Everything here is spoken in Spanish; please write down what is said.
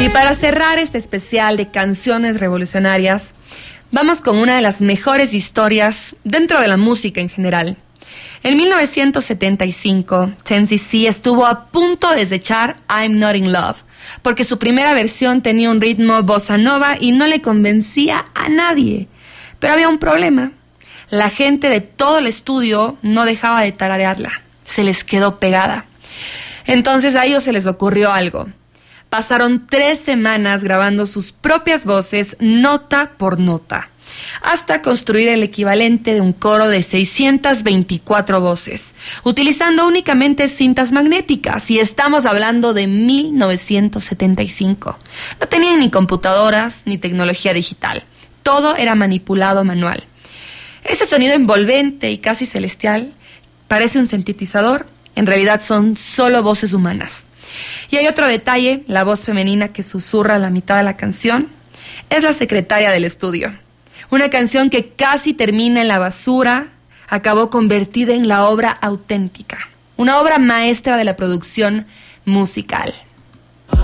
Y para cerrar este especial de canciones revolucionarias, vamos con una de las mejores historias dentro de la música en general. En 1975, 10cc estuvo a punto de desechar I'm Not in Love, porque su primera versión tenía un ritmo bossa nova y no le convencía a nadie. Pero había un problema. La gente de todo el estudio no dejaba de tararearla. Se les quedó pegada. Entonces a ellos se les ocurrió algo. Pasaron 3 semanas grabando sus propias voces, nota por nota, hasta construir el equivalente de un coro de 624 voces, utilizando únicamente cintas magnéticas, y estamos hablando de 1975. No tenían ni computadoras ni tecnología digital. Todo era manipulado manual. Ese sonido envolvente y casi celestial parece un sintetizador. En realidad son solo voces humanas. Y hay otro detalle: la voz femenina que susurra a la mitad de la canción es la secretaria del estudio. Una canción que casi termina en la basura acabó convertida en la obra auténtica, una obra maestra de la producción musical.